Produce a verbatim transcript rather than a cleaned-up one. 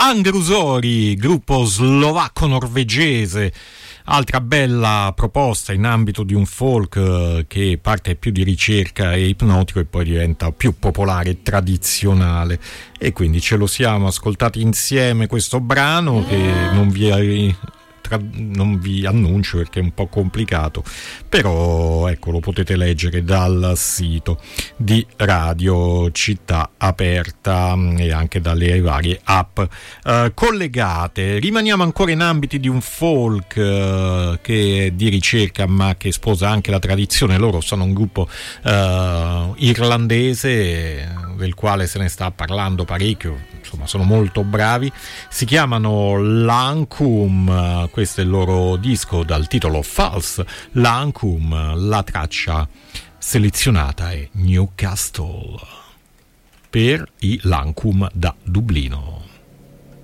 Angrusori, gruppo slovacco-norvegese, altra bella proposta in ambito di un folk che parte più di ricerca e ipnotico e poi diventa più popolare e tradizionale, e quindi ce lo siamo ascoltati insieme questo brano che non vi non vi annuncio perché è un po' complicato, però ecco, lo potete leggere dal sito di Radio Città Aperta e anche dalle varie app eh, collegate. Rimaniamo ancora in ambiti di un folk eh, che è di ricerca ma che sposa anche la tradizione. Loro sono un gruppo eh, irlandese del quale se ne sta parlando parecchio, insomma sono molto bravi, si chiamano Lancome, questo è il loro disco dal titolo False Lancome, la traccia selezionata è Newcastle per i Lancome da Dublino.